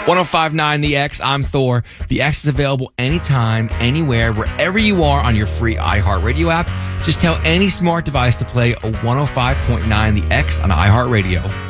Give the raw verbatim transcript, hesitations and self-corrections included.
one oh five point nine The X, I'm Thor. The X is available anytime, anywhere, wherever you are on your free iHeartRadio app. Just tell any smart device to play a one oh five point nine The X on iHeartRadio.